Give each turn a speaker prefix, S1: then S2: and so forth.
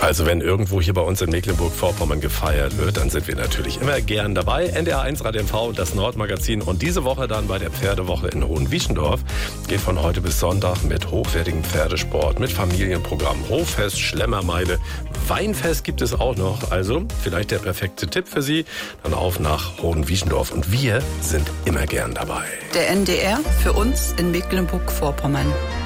S1: Also wenn irgendwo hier bei uns in Mecklenburg-Vorpommern gefeiert wird, dann sind wir natürlich immer gern dabei. NDR1 Radio MV, das Nordmagazin. Und diese Woche dann bei der Pferdewoche in Hohenwieschendorf. Geht von heute bis Sonntag mit hochwertigem Pferdesport, mit Familienprogramm, Hoffest, Schlemmermeile, Weinfest gibt es auch noch. Also vielleicht der perfekte Tipp für Sie. Dann auf nach Hohenwieschendorf. Und wir sind immer gern dabei.
S2: Der NDR für uns in Mecklenburg-Vorpommern.